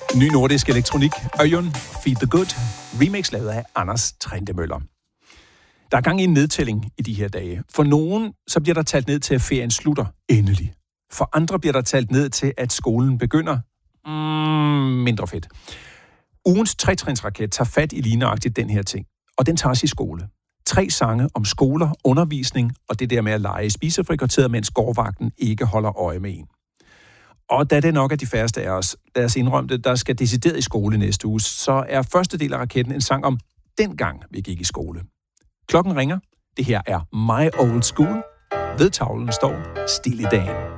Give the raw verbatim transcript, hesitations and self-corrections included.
Ny nordisk elektronik, Øjon, Feed the Good, remix lavet af Anders Trentemøller. Der er gang i en nedtælling i de her dage. For nogen, så bliver der talt ned til, at ferien slutter endelig. For andre bliver der talt ned til, at skolen begynder. Mm, mindre fedt. Ugens tretrinsraket tager fat i ligneragtigt den her ting, og den tager os i skole. Tre sange om skoler, undervisning og det der med at lege spisefrikvarteret, mens gårdvagten ikke holder øje med en. Og da det nok er de færreste af os, lad os indrømme det, der skal decideret i skole næste uge, så er første del af raketten en sang om dengang vi gik i skole. Klokken ringer. Det her er My Old School. Ved tavlen står Stille dagen.